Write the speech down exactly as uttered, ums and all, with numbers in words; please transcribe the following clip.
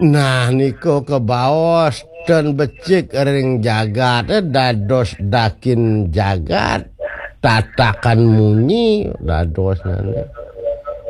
Nah niko kebaos dan becik ring jagat dados dakin jagat tatakan munyi dados nane